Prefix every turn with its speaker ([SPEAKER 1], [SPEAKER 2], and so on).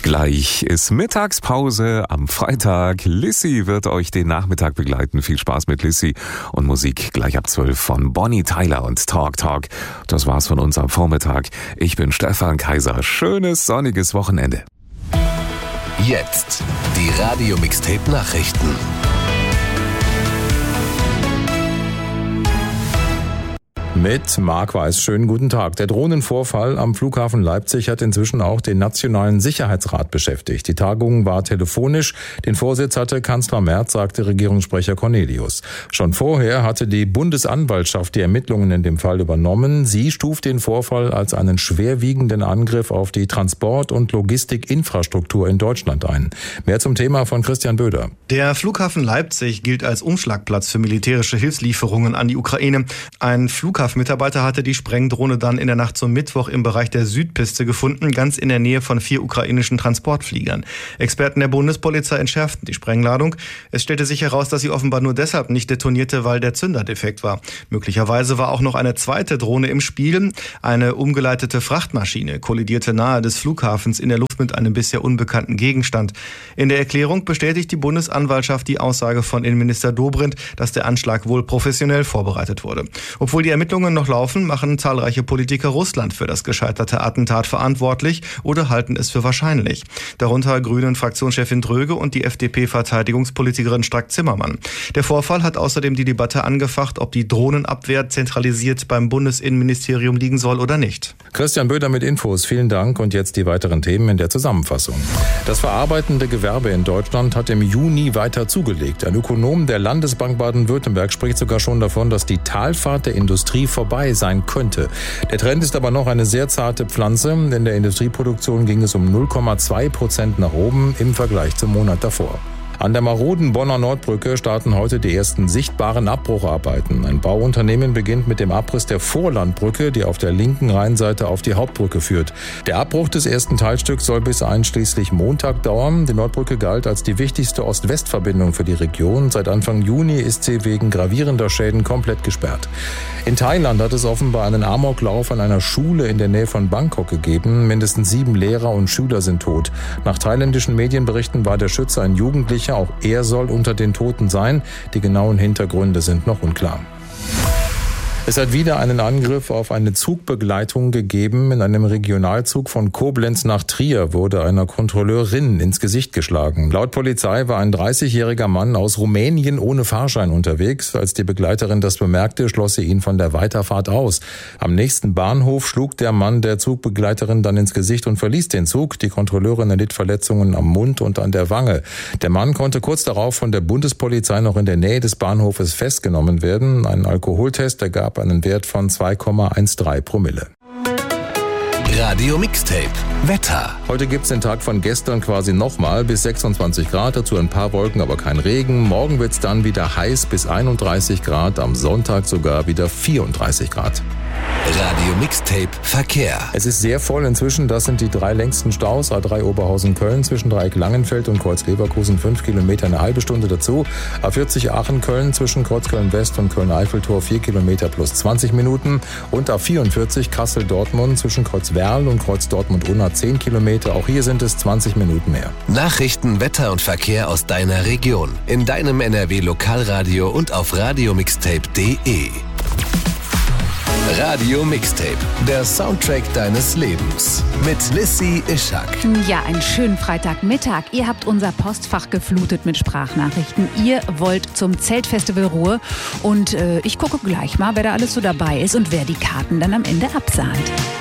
[SPEAKER 1] Gleich ist Mittagspause am Freitag. Lissy wird euch den Nachmittag begleiten. Viel Spaß mit Lissy und Musik gleich ab 12 von Bonnie Tyler und Talk Talk. Das war's von uns am Vormittag. Ich bin Stefan Kaiser. Schönes sonniges Wochenende.
[SPEAKER 2] Jetzt die Radio-Mixtape-Nachrichten.
[SPEAKER 3] Mit Marc Weiß. Schönen guten Tag. Der Drohnenvorfall am Flughafen Leipzig hat inzwischen auch den Nationalen Sicherheitsrat beschäftigt. Die Tagung war telefonisch. Den Vorsitz hatte Kanzler Merz, sagte Regierungssprecher Cornelius. Schon vorher hatte die Bundesanwaltschaft die Ermittlungen in dem Fall übernommen. Sie stuft den Vorfall als einen schwerwiegenden Angriff auf die Transport- und Logistikinfrastruktur in Deutschland ein. Mehr zum Thema von Christian Böder.
[SPEAKER 4] Der Flughafen Leipzig gilt als Umschlagplatz für militärische Hilfslieferungen an die Ukraine. Ein Flughafenmitarbeiter hatte die Sprengdrohne dann in der Nacht zum Mittwoch im Bereich der Südpiste gefunden, ganz in der Nähe von 4 ukrainischen Transportfliegern. Experten der Bundespolizei entschärften die Sprengladung. Es stellte sich heraus, dass sie offenbar nur deshalb nicht detonierte, weil der Zünder defekt war. Möglicherweise war auch noch eine zweite Drohne im Spiel. Eine umgeleitete Frachtmaschine kollidierte nahe des Flughafens in der Luft mit einem bisher unbekannten Gegenstand. In der Erklärung bestätigt die Bundesanwaltschaft die Aussage von Innenminister Dobrindt, dass der Anschlag wohl professionell vorbereitet wurde. Obwohl die Ermittlungen noch laufen, machen zahlreiche Politiker Russland für das gescheiterte Attentat verantwortlich oder halten es für wahrscheinlich. Darunter Grünen-Fraktionschefin Dröge und die FDP-Verteidigungspolitikerin Strack-Zimmermann. Der Vorfall hat außerdem die Debatte angefacht, ob die Drohnenabwehr zentralisiert beim Bundesinnenministerium liegen soll oder nicht.
[SPEAKER 3] Christian Böder mit Infos. Vielen Dank und jetzt die weiteren Themen in der Zusammenfassung. Das verarbeitende Gewerbe in Deutschland hat im Juni weiter zugelegt. Ein Ökonom der Landesbank Baden-Württemberg spricht sogar schon davon, dass die Talfahrt der Industrie vorbei sein könnte. Der Trend ist aber noch eine sehr zarte Pflanze. In der Industrieproduktion ging es um 0,2% nach oben im Vergleich zum Monat davor. An der maroden Bonner Nordbrücke starten heute die ersten sichtbaren Abbrucharbeiten. Ein Bauunternehmen beginnt mit dem Abriss der Vorlandbrücke, die auf der linken Rheinseite auf die Hauptbrücke führt. Der Abbruch des ersten Teilstücks soll bis einschließlich Montag dauern. Die Nordbrücke galt als die wichtigste Ost-West-Verbindung für die Region. Seit Anfang Juni ist sie wegen gravierender Schäden komplett gesperrt. In Thailand hat es offenbar einen Amoklauf an einer Schule in der Nähe von Bangkok gegeben. Mindestens 7 Lehrer und Schüler sind tot. Nach thailändischen Medienberichten war der Schütze ein Jugendlicher. Auch er soll unter den Toten sein. Die genauen Hintergründe sind noch unklar. Es hat wieder einen Angriff auf eine Zugbegleitung gegeben. In einem Regionalzug von Koblenz nach Trier wurde einer Kontrolleurin ins Gesicht geschlagen. Laut Polizei war ein 30-jähriger Mann aus Rumänien ohne Fahrschein unterwegs. Als die Begleiterin das bemerkte, schloss sie ihn von der Weiterfahrt aus. Am nächsten Bahnhof schlug der Mann der Zugbegleiterin dann ins Gesicht und verließ den Zug. Die Kontrolleurin erlitt Verletzungen am Mund und an der Wange. Der Mann konnte kurz darauf von der Bundespolizei noch in der Nähe des Bahnhofes festgenommen werden. Ein Alkoholtest ergab einen Wert von 2,13 Promille.
[SPEAKER 2] Radio Mixtape Wetter.
[SPEAKER 3] Heute gibt's den Tag von gestern quasi nochmal bis 26 Grad, dazu ein paar Wolken, aber kein Regen. Morgen wird's dann wieder heiß bis 31 Grad, am Sonntag sogar wieder 34 Grad.
[SPEAKER 2] Radio Mixtape Verkehr.
[SPEAKER 3] Es ist sehr voll inzwischen, das sind die 3 längsten Staus, A3 Oberhausen-Köln zwischen Dreieck Langenfeld und Kreuz Leverkusen 5 Kilometer, eine halbe Stunde dazu. A40 Aachen-Köln zwischen Kreuz Köln-West und Köln-Eiffeltor 4 Kilometer plus 20 Minuten. Und A44 Kassel-Dortmund zwischen Kreuz Werl und Kreuz Dortmund-Unna 10 Kilometer, auch hier sind es 20 Minuten mehr.
[SPEAKER 2] Nachrichten, Wetter und Verkehr aus deiner Region, in deinem NRW-Lokalradio und auf radiomixtape.de. Radio Mixtape, der Soundtrack deines Lebens. Mit Lissy Ischak.
[SPEAKER 5] Ja, einen schönen Freitagmittag. Ihr habt unser Postfach geflutet mit Sprachnachrichten. Ihr wollt zum Zeltfestival Ruhr. Und ich gucke gleich mal, wer da alles so dabei ist und wer die Karten dann am Ende absahnt.